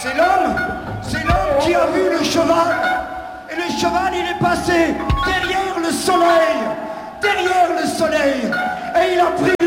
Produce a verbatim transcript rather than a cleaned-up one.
C'est l'homme, c'est l'homme qui a vu le cheval. Et le cheval, il est passé derrière le soleil, derrière le soleil. Et il a pris